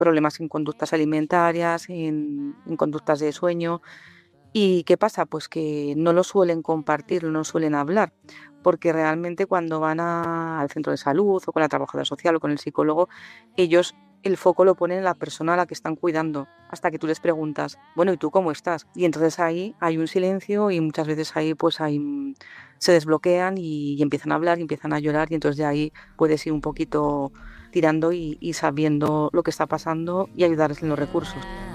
problemas en conductas alimentarias, en conductas de sueño. ¿Y qué pasa? Pues que no lo suelen compartir, no lo suelen hablar, porque realmente cuando van al centro de salud o con la trabajadora social o con el psicólogo, ellos el foco lo ponen en la persona a la que están cuidando, hasta que tú les preguntas, bueno, ¿y tú cómo estás? Y entonces ahí hay un silencio y muchas veces ahí pues ahí se desbloquean y empiezan a hablar y empiezan a llorar y entonces de ahí puedes ir un poquito tirando y sabiendo lo que está pasando y ayudarles en los recursos.